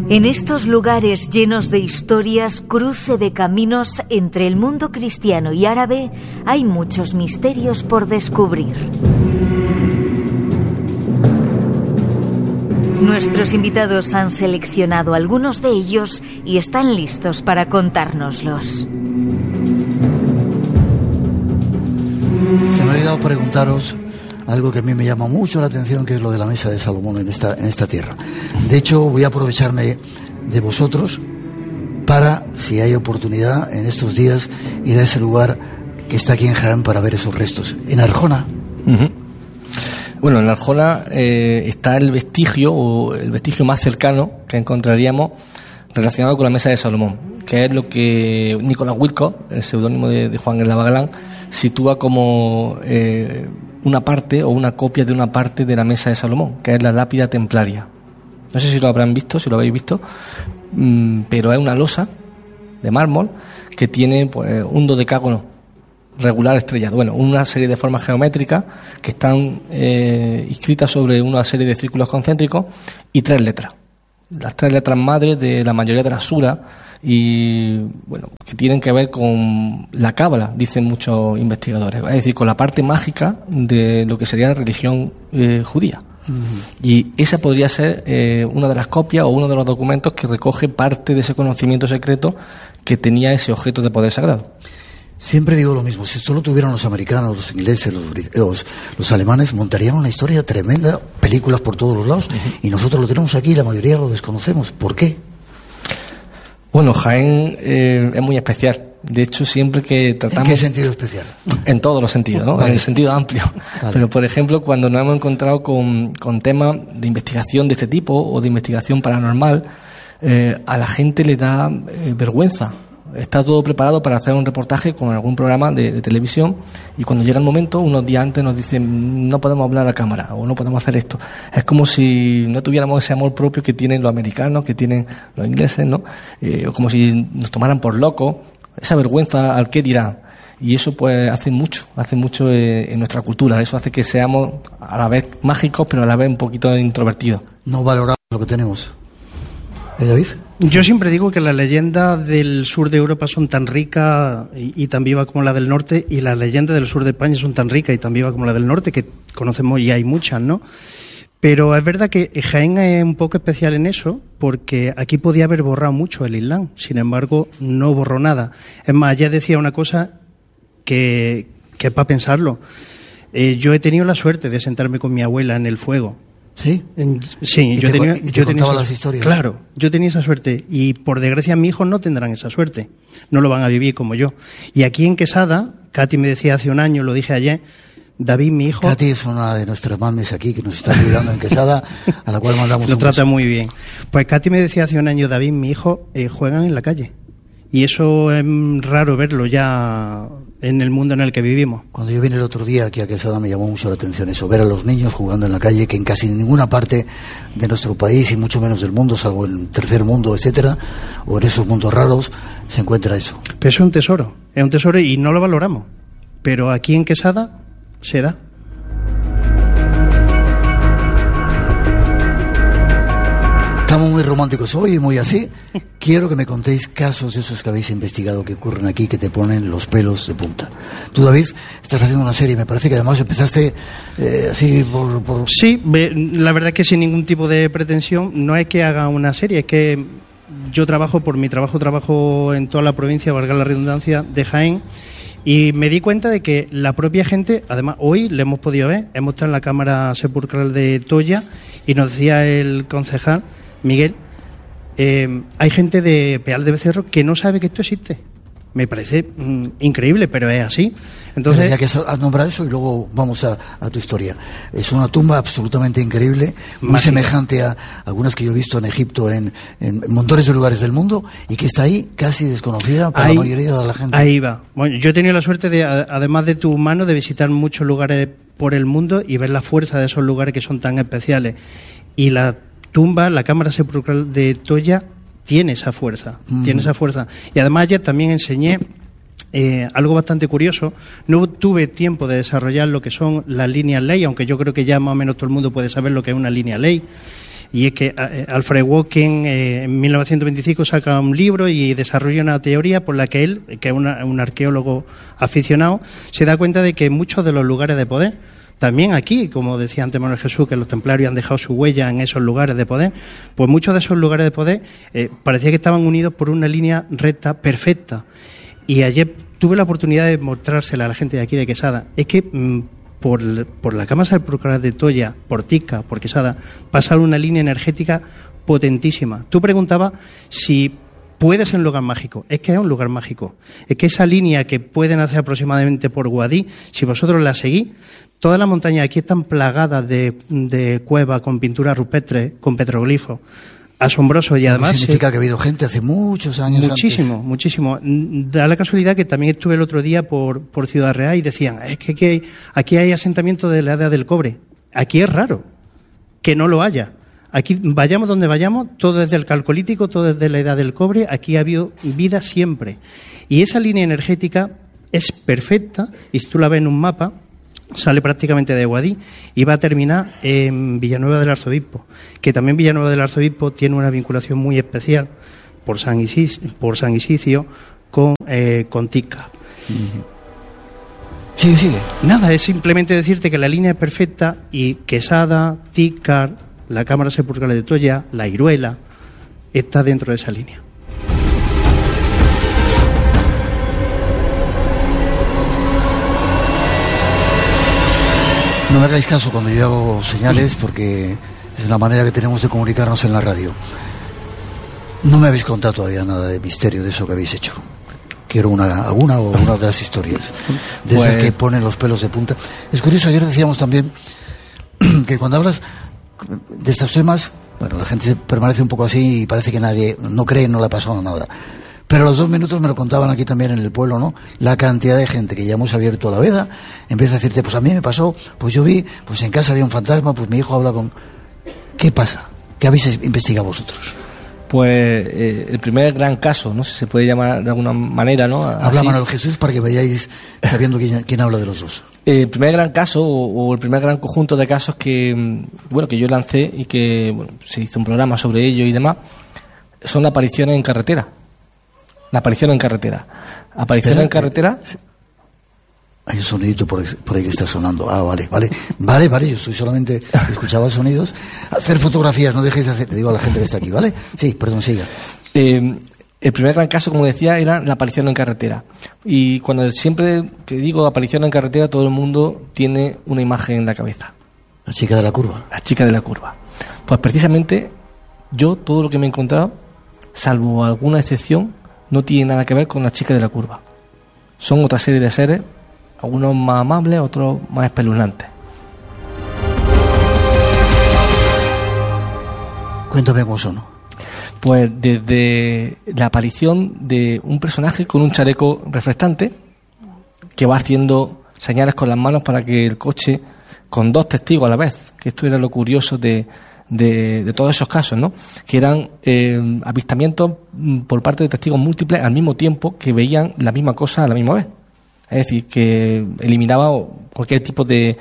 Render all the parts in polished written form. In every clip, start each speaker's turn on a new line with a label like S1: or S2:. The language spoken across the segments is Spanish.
S1: En estos lugares llenos de historias, cruce de caminos entre el mundo cristiano y árabe, hay muchos misterios por descubrir. Nuestros invitados han seleccionado algunos de ellos y están listos para contárnoslos.
S2: Se me ha olvidado preguntaros algo que a mí me llama mucho la atención, que es lo de la mesa de Salomón en esta tierra. De hecho, voy a aprovecharme de vosotros para, si hay oportunidad en estos días, ir a ese lugar que está aquí en Jaén para ver esos restos. En Arjona.
S3: Uh-huh. Bueno, en Arjona está el vestigio más cercano que encontraríamos relacionado con la mesa de Salomón, que es lo que Nicolás Wilcock, el seudónimo de Juan el Lavagalán, sitúa como una parte o una copia de una parte de la mesa de Salomón, que es la lápida templaria. No sé si lo habrán visto, si lo habéis visto, pero es una losa de mármol que tiene pues, un dodecágono regular estrellado. Bueno, una serie de formas geométricas que están inscritas sobre una serie de círculos concéntricos y 3 letras. Las 3 letras madres de la mayoría de las suras y, bueno, que tienen que ver con la cábala, dicen muchos investigadores. Es decir, con la parte mágica de lo que sería la religión judía. Y esa podría ser una de las copias o uno de los documentos que recoge parte de ese conocimiento secreto que tenía ese objeto de poder sagrado.
S2: Siempre digo lo mismo, si esto lo tuvieran los americanos, los ingleses, los alemanes, montarían una historia tremenda, películas por todos los lados, y nosotros lo tenemos aquí y la mayoría lo desconocemos. ¿Por qué?
S3: Bueno, Jaén es muy especial. De hecho, siempre que tratamos...
S2: ¿En qué sentido especial?
S3: En todos los sentidos, ¿no? Vale. En el sentido amplio. Vale. Pero, por ejemplo, cuando nos hemos encontrado con temas de investigación de este tipo o de investigación paranormal, a la gente le da vergüenza. Está todo preparado para hacer un reportaje con algún programa de televisión y cuando llega el momento, unos días antes nos dicen no podemos hablar a cámara o no podemos hacer esto. Es como si no tuviéramos ese amor propio que tienen los americanos, que tienen los ingleses, ¿no? O como si nos tomaran por locos. Esa vergüenza al qué dirán. Y eso pues hace mucho en nuestra cultura. Eso hace que seamos a la vez mágicos pero a la vez un poquito introvertidos.
S2: No valoramos lo que tenemos. David.
S4: Yo siempre digo que las leyendas del sur de Europa son tan ricas y tan vivas como la del norte, y las leyendas del sur de España son tan ricas y tan vivas como la del norte, que conocemos y hay muchas, ¿no? Pero es verdad que Jaén es un poco especial en eso, porque aquí podía haber borrado mucho el Islam, sin embargo no borró nada. Es más, ya decía una cosa que es para pensarlo. Yo he tenido la suerte de sentarme con mi abuela en el fuego.
S2: ¿Sí?
S4: Sí, yo tenía
S2: las historias.
S4: Claro, yo tenía esa suerte y por desgracia mis hijos no tendrán esa suerte, no lo van a vivir como yo. Y aquí en Quesada, Katy me decía hace un año, lo dije ayer, David, mi hijo...
S2: Katy es una de nuestras mames aquí que nos está ayudando en Quesada, a la cual mandamos
S4: un trata muy bien. Pues Katy me decía hace un año, David, mi hijo juegan en la calle. Y eso es raro verlo ya en el mundo en el que vivimos.
S2: Cuando yo vine el otro día aquí a Quesada me llamó mucho la atención eso, ver a los niños jugando en la calle, que en casi ninguna parte de nuestro país y mucho menos del mundo, salvo en el tercer mundo, etcétera, o en esos mundos raros, se encuentra eso.
S4: Pero es un tesoro y no lo valoramos. Pero aquí en Quesada se da.
S2: Estamos muy románticos hoy y muy así. Quiero que me contéis casos de esos que habéis investigado que ocurren aquí, que te ponen los pelos de punta. Tú, David, estás haciendo una serie, me parece que además empezaste así por...
S4: Sí, la verdad es que sin ningún tipo de pretensión. No es que haga una serie, es que yo trabajo en toda la provincia, valga la redundancia, de Jaén. Y me di cuenta de que la propia gente, además hoy le hemos podido ver, hemos estado en la cámara sepulcral de Toya y nos decía el concejal Miguel, hay gente de Peal de Becerro que no sabe que esto existe. Me parece increíble, pero es así. Entonces,
S2: pero ya que has nombrado eso y luego vamos a tu historia. Es una tumba absolutamente increíble, muy mágica, semejante a algunas que yo he visto en Egipto, en montones de lugares del mundo, y que está ahí casi desconocida para la mayoría de la gente.
S4: Ahí va. Bueno, yo he tenido la suerte de, además de tu mano, de visitar muchos lugares por el mundo y ver la fuerza de esos lugares que son tan especiales. Y la tumba, la cámara sepulcral de Toya, tiene esa fuerza, Y además ayer también enseñé algo bastante curioso. No tuve tiempo de desarrollar lo que son las líneas ley, aunque yo creo que ya más o menos todo el mundo puede saber lo que es una línea ley. Y es que Alfred Walken en 1925 saca un libro y desarrolla una teoría por la que él, que es un arqueólogo aficionado, se da cuenta de que muchos de los lugares de poder, también aquí, como decía antes Manuel Jesús, que los templarios han dejado su huella en esos lugares de poder, pues muchos de esos lugares de poder parecía que estaban unidos por una línea recta perfecta. Y ayer tuve la oportunidad de mostrársela a la gente de aquí de Quesada. Es que por la cama sepulcral de Toya, por Tica, por Quesada, pasa una línea energética potentísima. Tú preguntabas si puede ser un lugar mágico. Es que es un lugar mágico. Es que esa línea que pueden hacer aproximadamente por Guadí, si vosotros la seguís, todas las montañas aquí están plagadas de cuevas con pinturas rupestres, con petroglifos. Asombroso. Y además
S2: significa que ha habido gente hace muchos años
S4: muchísimo. Da la casualidad que también estuve el otro día por Ciudad Real y decían, es que aquí hay asentamiento de la edad del cobre. Aquí es raro que no lo haya. Aquí, vayamos donde vayamos, todo desde el Calcolítico, todo desde la edad del cobre, aquí ha habido vida siempre. Y esa línea energética es perfecta, y si tú la ves en un mapa, sale prácticamente de Guadí y va a terminar en Villanueva del Arzobispo, que también Villanueva del Arzobispo tiene una vinculación muy especial por San Isidro con Tica.
S2: Sigue.
S4: Nada, es simplemente decirte que la línea es perfecta y Quesada, Tica, la Cámara Sepulcral de Toya, la Iruela, está dentro de esa línea.
S2: No me hagáis caso cuando yo hago señales, porque es la manera que tenemos de comunicarnos en la radio. No me habéis contado todavía nada de misterio de eso que habéis hecho. Quiero una de las historias de esas que ponen los pelos de punta. Es curioso, ayer decíamos también que cuando hablas de estos temas, bueno, la gente permanece un poco así y parece que nadie no cree, no le ha pasado nada. Pero a los 2 minutos me lo contaban aquí también en el pueblo, ¿no? La cantidad de gente que ya hemos abierto la veda empieza a decirte, pues a mí me pasó, pues yo vi, pues en casa había un fantasma, pues mi hijo habla con... ¿Qué pasa? ¿Qué habéis investigado vosotros?
S3: Pues el primer gran caso, no sé si se puede llamar de alguna manera, ¿no?
S2: Habla Manuel Jesús para que vayáis sabiendo quién habla de los dos.
S3: El primer gran caso o el primer gran conjunto de casos que yo lancé y que se hizo un programa sobre ello y demás, son apariciones en carretera. La aparición en carretera. Aparición en carretera.
S2: Hay un sonidito por ahí que está sonando. Ah, vale. Yo estoy solamente escuchaba sonidos. Hacer fotografías, no dejéis de hacer. Te digo a la gente que está aquí, ¿vale? Sí, perdón, siga.
S3: El primer gran caso, como decía, era la aparición en carretera. Y cuando siempre que digo aparición en carretera, todo el mundo tiene una imagen en la cabeza.
S2: La chica de la curva.
S3: La chica de la curva. Pues precisamente yo todo lo que me he encontrado, salvo alguna excepción, no tiene nada que ver con la chica de la curva. Son otra serie de seres, algunos más amables, otros más espeluznantes.
S2: Cuéntame cómo son.
S3: Pues desde la aparición de un personaje con un chaleco reflectante que va haciendo señales con las manos para que el coche, con 2 testigos a la vez, que esto era lo curioso de todos esos casos, ¿no? Que eran avistamientos por parte de testigos múltiples al mismo tiempo que veían la misma cosa a la misma vez. Es decir, que eliminaba cualquier tipo de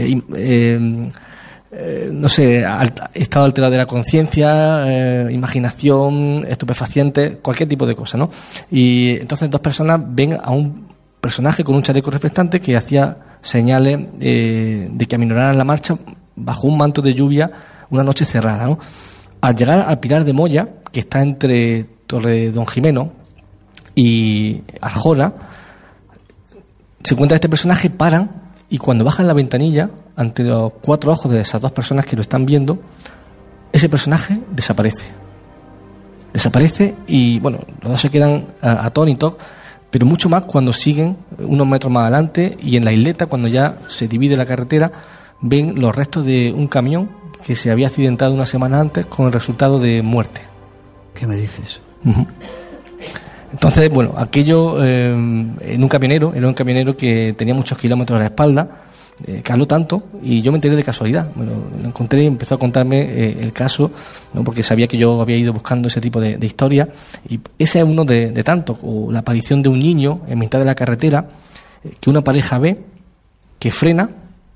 S3: estado alterado de la conciencia, imaginación, estupefaciente, cualquier tipo de cosa, ¿no? Y entonces 2 personas ven a un personaje con un chaleco reflectante que hacía señales de que aminoraran la marcha bajo un manto de lluvia una noche cerrada, ¿no? Al llegar al Pilar de Moya, que está entre Torre Don Jimeno y Arjona, se encuentra este personaje, paran, y cuando bajan la ventanilla, ante los 4 ojos de esas 2 personas que lo están viendo, ese personaje desaparece. Desaparece y, bueno, los 2 se quedan atónitos, pero mucho más cuando siguen unos metros más adelante y en la isleta, cuando ya se divide la carretera, ven los restos de un camión que se había accidentado una semana antes con el resultado de muerte.
S2: ¿Qué me dices?
S3: Uh-huh. Entonces, bueno, aquello en un camionero, era un camionero que tenía muchos kilómetros a la espalda, que habló tanto, y yo me enteré de casualidad. Bueno, lo encontré y empezó a contarme el caso, ¿no? Porque sabía que yo había ido buscando ese tipo de historia, y ese es uno de tantos, o la aparición de un niño en mitad de la carretera, que una pareja ve, que frena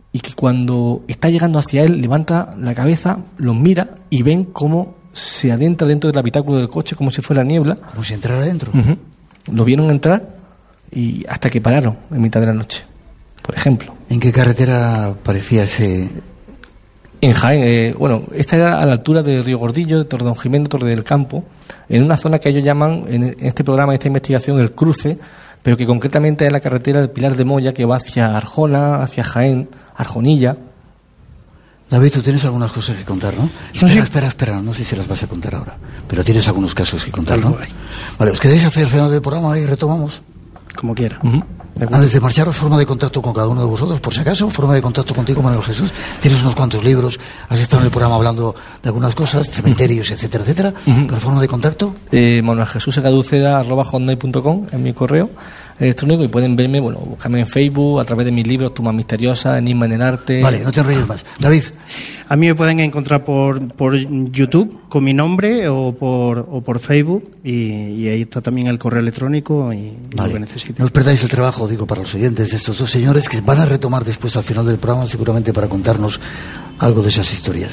S3: y que cuando está llegando hacia él levanta la cabeza, los mira y ven cómo se adentra dentro del habitáculo del coche como si fuera niebla.
S2: Como si entrara adentro.
S3: Lo vieron entrar y hasta que pararon en mitad de la noche, por ejemplo.
S2: ¿En qué carretera parecía ese...?
S3: En Jaén, esta era a la altura de Río Gordillo, de Torre Don Jimeno, Torre del Campo, en una zona que ellos llaman, en este programa, en esta investigación, el cruce, pero que concretamente es la carretera de Pilar de Moya, que va hacia Arjona, hacia Jaén, Arjonilla.
S2: David, tú tienes algunas cosas que contar, ¿no? Espera, no sé si las vas a contar ahora, pero tienes algunos casos que contar, ¿no? Vale, ¿os queréis hacer el final del programa y retomamos?
S4: Como quiera.
S2: Antes de marcharos, forma de contacto con cada uno de vosotros, por si acaso, forma de contacto contigo, Manuel Jesús. Tienes unos cuantos libros, has estado en el programa hablando de algunas cosas, cementerios, etcétera, etcétera. ¿La forma de contacto?
S3: manueljesusecaduceda@hotmail.com en mi correo electrónico, y pueden verme, buscarme en Facebook, a través de mis libros, Tumbas Misteriosas, Enigma en el Arte.
S2: Vale, no te enrolles más. David.
S4: A mí me pueden encontrar por YouTube con mi nombre o por Facebook, y ahí está también el correo electrónico y
S2: vale.
S4: Lo que necesiten.
S2: No os perdáis el trabajo, digo, para los oyentes de estos dos señores que van a retomar después al final del programa, seguramente para contarnos algo de esas historias.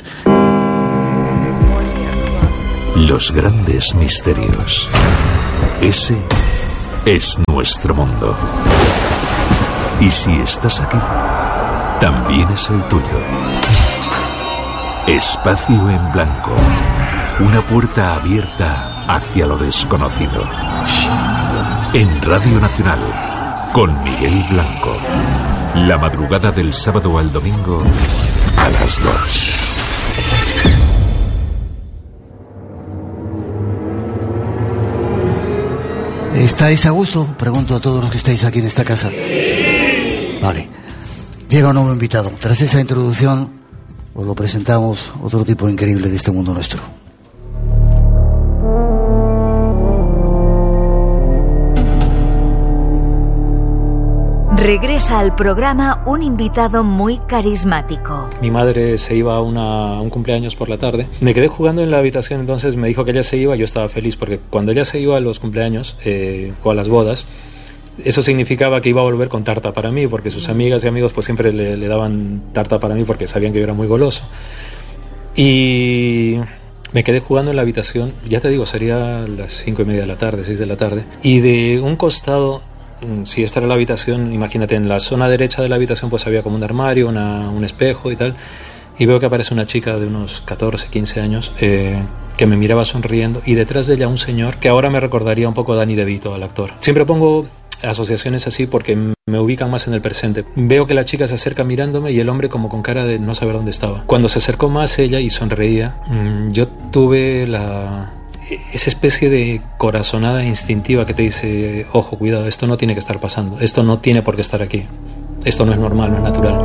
S5: Los grandes misterios. Ese es nuestro mundo. Y si estás aquí, también es el tuyo. Espacio en Blanco. Una puerta abierta hacia lo desconocido. En Radio Nacional, con Miguel Blanco. La madrugada del sábado al domingo a las 2.
S2: ¿Estáis a gusto? Pregunto a todos los que estáis aquí en esta casa. Vale. Llega un nuevo invitado. Tras esa introducción, os lo presentamos, otro tipo increíble de este mundo nuestro.
S1: Regresa al programa un invitado muy carismático.
S6: Mi madre se iba a un cumpleaños por la tarde. Me quedé jugando en la habitación, entonces me dijo que ella se iba. Yo estaba feliz porque cuando ella se iba a los cumpleaños o a las bodas, eso significaba que iba a volver con tarta para mí, porque sus amigas y amigos pues siempre le daban tarta para mí porque sabían que yo era muy goloso. Y me quedé jugando en la habitación, ya te digo, sería las 5:30 de la tarde, 6 de la tarde, y de un costado, si esta era la habitación, imagínate, en la zona derecha de la habitación pues había como un armario, un espejo y tal, y veo que aparece una chica de unos 14, 15 años que me miraba sonriendo, y detrás de ella un señor que ahora me recordaría un poco a Danny DeVito, al actor. Siempre pongo asociaciones así porque me ubican más en el presente. Veo que la chica se acerca mirándome y el hombre como con cara de no saber dónde estaba. Cuando se acercó más ella y sonreía, yo tuve esa especie de corazonada instintiva que te dice: ojo, cuidado, esto no tiene que estar pasando, esto no tiene por qué estar aquí, esto no es normal, no es natural.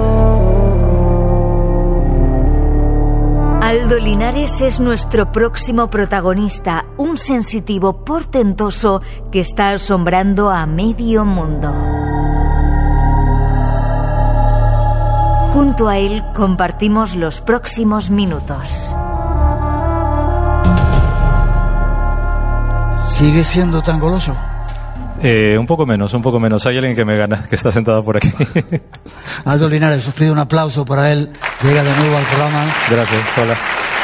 S1: Aldo Linares es nuestro próximo protagonista, un sensitivo portentoso que está asombrando a medio mundo. Junto a él compartimos los próximos minutos.
S2: ¿Sigue siendo tan goloso?
S7: Un poco menos. Hay alguien que me gana, que está sentado por aquí.
S2: Aldo Linares, os pido un aplauso para él. Llega de nuevo al programa.
S7: Gracias, hola.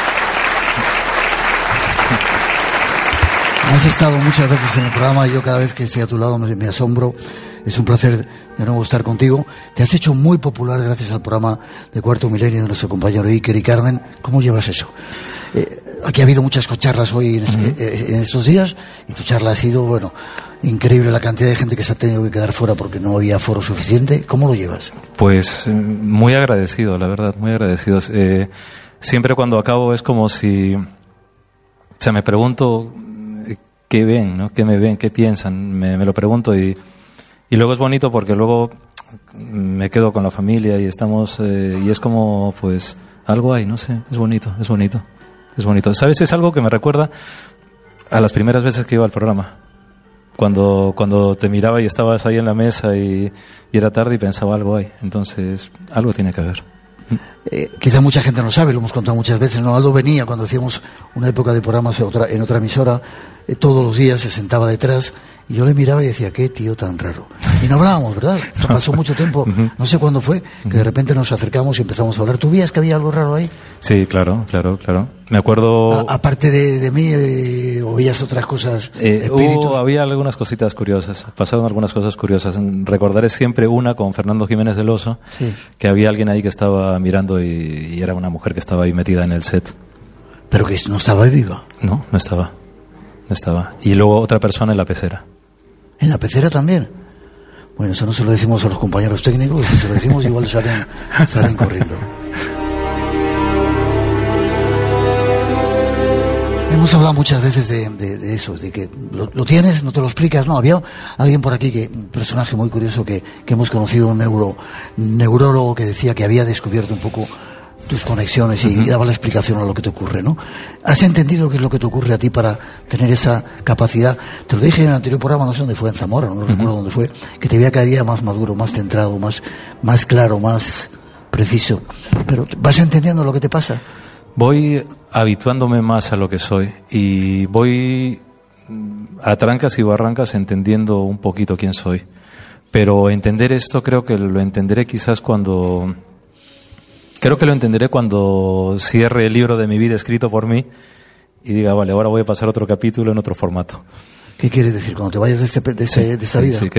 S2: Has estado muchas veces en el programa y yo cada vez que estoy a tu lado me asombro. Es un placer de nuevo estar contigo. Te has hecho muy popular gracias al programa de Cuarto Milenio de nuestro compañero Iker y Carmen. ¿Cómo llevas eso? Aquí ha habido muchas charlas hoy en estos días y tu charla ha sido, bueno, increíble la cantidad de gente que se ha tenido que quedar fuera porque no había foro suficiente. ¿Cómo lo llevas?
S7: Pues muy agradecido, la verdad, muy agradecido. Siempre cuando acabo es como si... O sea, me pregunto qué ven, ¿no? ¿Qué me ven? ¿Qué piensan? Me lo pregunto y luego es bonito porque luego me quedo con la familia y estamos... y es como, pues, algo hay, no sé, es bonito. ¿Sabes? Es algo que me recuerda a las primeras veces que iba al programa. Cuando te miraba y estabas ahí en la mesa y era tarde y pensaba algo hay. Entonces, algo tiene que haber.
S2: Quizá mucha gente no sabe, lo hemos contado muchas veces, ¿no? Aldo venía cuando hacíamos una época de programas en otra emisora, todos los días se sentaba detrás Y yo le miraba y decía, qué tío tan raro. Y no hablábamos, ¿verdad? No pasó mucho tiempo, no sé cuándo fue, que de repente nos acercamos y empezamos a hablar. ¿Tú veías que había algo raro ahí?
S7: Sí, claro. Me acuerdo...
S2: Aparte de mí, ¿o veías otras cosas, espíritus?
S7: Había algunas cositas curiosas, pasaron algunas cosas curiosas. Recordaré siempre una con Fernando Jiménez del Oso,
S2: sí,
S7: que había alguien ahí que estaba mirando y era una mujer que estaba ahí metida en el set.
S2: ¿Pero que no estaba viva?
S7: No estaba. Y luego otra persona en la pecera.
S2: ¿En la pecera también? Bueno, eso no se lo decimos a los compañeros técnicos, si se lo decimos igual salen corriendo. Hemos hablado muchas veces de eso, de que lo tienes, no te lo explicas, no. Había alguien por aquí, un personaje muy curioso que hemos conocido, un neurólogo que decía que había descubierto un poco tus conexiones y daba la explicación a lo que te ocurre, ¿no? ¿Has entendido qué es lo que te ocurre a ti para tener esa capacidad? Te lo dije en el anterior programa, no sé dónde fue, en Zamora, no recuerdo dónde fue, que te veía cada día más maduro, más centrado, más claro, más preciso. Pero ¿vas entendiendo lo que te pasa?
S7: Voy habituándome más a lo que soy y voy a trancas y barrancas entendiendo un poquito quién soy. Pero entender esto creo que lo entenderé quizás cuando cierre el libro de mi vida escrito por mí y diga, vale, ahora voy a pasar otro capítulo en otro formato.
S2: ¿Qué quieres decir? Cuando te vayas de esta vida.
S7: Sí,